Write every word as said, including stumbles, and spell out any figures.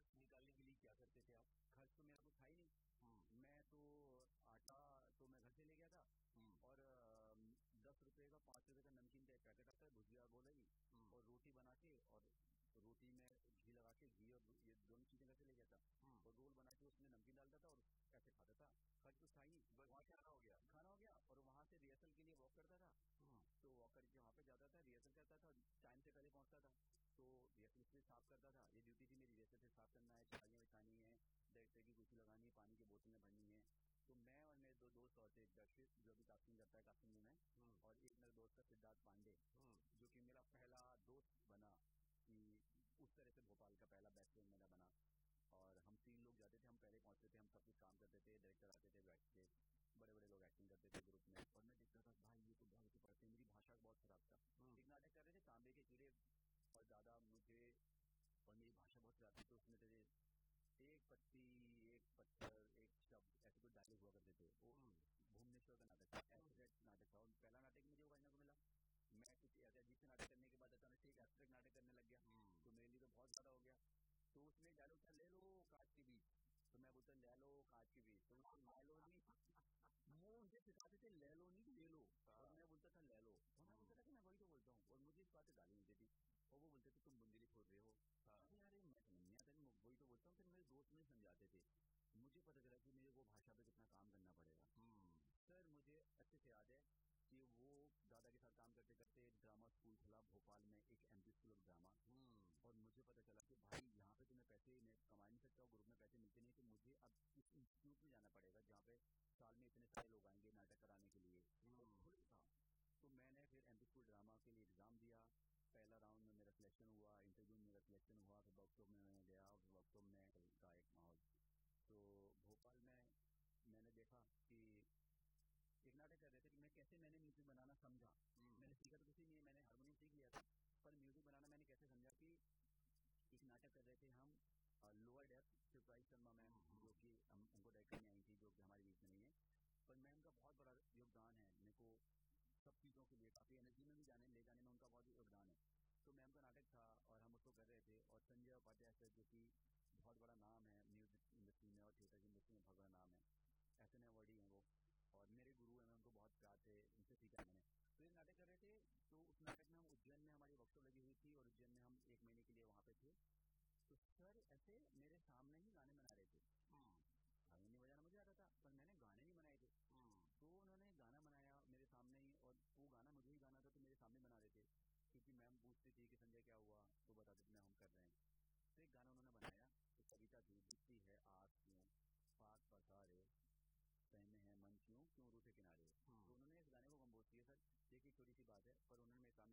निकालने के लिए क्या करते थे आप? खर्च तो मेरा कुछ था ही नहीं, मैं तो आटा तो मैं घर से ले गया था और दस रुपए का पाँच रुपए का नमकीन का एक पैकेट आता है, भुजिया बोला ही, और रोटी बना के और रोटी में घी लगा के, घी और ये दोनों चीजें घर से ले गया था और रोल बना के उसमें नमकीन डालता था और ऐसे खाता था। खर्च कुछ था ही नहीं, बस वहाँ खाना हो गया खाना हो गया और वहाँ से रिहर्सल के लिए वॉक करता था, तो वॉक करके वहाँ पे जाता था, रिहर्सल करता था, टाइम से पहले पहुँचता था, तो रिहर्सल से साफ करता था, ये ड्यूटी थी मेरी, रिहर्सल से साफ करना है, चालियाँ बिछानी है, डायरेक्टर की कुर्सी लगानी है, पानी की बोतलें भरनी है। तो मैं और मेरे दो दोस्त और थे, दर्शित जो भी कास्टिंग करता है कास्टिंग में, और एक मेरा दोस्त था सिद्धार्थ पांडे, जो कि मेरा पहला दोस्त बना कि उस तरह से भोपाल का पहला बेस्ट फ्रेंड मेरा बना। और हम तीन लोग जाते थे, हम पहले पहुंचते थे, हम सब कुछ काम करते थे, डायरेक्टर आते थे, बैठते थे, बड़े बड़े लोग एक्टिंग करते थे ग्रुप में, और मैं देखता था भाई ये तो बहुत अच्छे पढ़ते हैं, मेरी भाषा बहुत खराब था, एक नाटक कर रहे थे तांबे के कीड़े, और ज्यादा मुझे और मेरी भाषा बहुत खराब थी, तो उसमें थे एक पत्ती, एक पत्थर, एक शब्द, ऐसे कुछ डायलॉग हुआ करते थे। वो भुवनेश्वर का नाटक था, एब्स्ट्रैक्ट नाटक था, और पहला नाटक मुझे वो करने को मिला। मैं कुछ ऐसे अजीब से नाटक करने के बाद अचानक से एक एब्स्ट्रैक्ट नाटक करने लग गया, तो मेरे लिए तो बहुत ज्यादा हो गया। तो उसमें डायलॉग था, ले लो कांच की बीज, तो मैं बोलता ले लो कांच की बीज, तो ले लो नहीं, वो मुझे सिखाते थे ले लो नहीं ले लो, और मैं बोलता था ले लो, और मैं बोलता था कि मैं वही तो बोलता हूँ, और मुझे इस बात से गाली मिलती थी, और वो बोलते थे तुम बुंदेली खोल रहे हो। अरे यार मैं समझ नहीं आता, मैं वही तो बोलता हूँ, फिर मेरे दोस्त मुझे समझाते थे, मुझे पता चला कि मुझे वो भाषा पे कितना काम करना पड़ेगा। सर मुझे अच्छे से याद है कि वो दादा के साथ काम करते करते ड्रामा स्कूल खुला भोपाल में, एक एमपी स्कूल ऑफ ड्रामा, और मुझे पता चला कि भाई यहाँ पे तो मैं पैसे कमा नहीं सकता, ग्रुप में पैसे मिलते नहीं, तो मुझे अब इस इंस्टीट्यूट में जाना पड़ेगा जहाँ पे साल में इतने सारे लोग आएंगे नाटक कराने के लिए। था तो मैंने फिर एमपी स्कूल ड्रामा के लिए एग्जाम दिया, पहला राउंड में मेरा सिलेक्शन हुआ, इंटरव्यू में मेरा सिलेक्शन हुआ, फिर वर्कशॉप में मैं गया, फिर वर्कशॉप में गायक माहौल। तो भोपाल में मैंने देखा कि एक नाटक कर रहे थे कि मैं कैसे मैंने म्यूजिक बनाना समझा, मैंने सीखा तो कुछ ही नहीं है, मैंने हारमोनियम सीख लिया था, पर म्यूजिक बनाना मैंने कैसे समझा कि एक नाटक कर रहे थे हम lower depth, Shivraj Sharma ma'am जो कि हम उनको डायरेक्ट करने आई थी, जो कि हमारे बीच में नहीं है, पर मैम का बहुत बड़ा योगदान है मेरे को सब चीज़ों के लिए, काफ़ी एनर्जी में भी जाने ले जाने में उनका बहुत योगदान है। तो मैम का नाटक था और हम उसको कर रहे थे, और संजय उपाध्याय सर जो कि बहुत बड़ा नाम है म्यूजिक इंडस्ट्री में और थिएटर इंडस्ट्री में बहुत बड़ा नाम है, ऐसे में अवार्डी हैं वो, और मेरे गुरु हैं, मैं उनको बहुत प्यार थे, उनसे सीखा मैंने। तो ये नाटक कर रहे थे, तो उस नाटक में हम उज्जैन में हमारी वर्कशॉप लगी हुई थी, और उज्जैन में हम एक महीने के लिए वहाँ पे थे, तो सर ऐसे मेरे सामने ही गाने बना रहे थे, हारमोनी बजाना मुझे आता था पर मैंने गाने नहीं बनाए थे, तो उन्होंने गाना बनाया मेरे सामने ही, और वो गाना मुझे ही गाना था, तो मेरे सामने बना रहे थे, क्योंकि मैम पूछती थी कि संजय क्या हुआ, तो बताते थे हम कर रहे हैं। तो एक गाना उन्होंने बनाया, तो कविता थी, दिखती है आस क्यों पास पसारे, सहमे है मन क्यों क्यों रूठे किनारे, तो उन्होंने इस गाने को कंपोज किया। सर देखिए छोटी सी बात है, पर उन्होंने मेरे सामने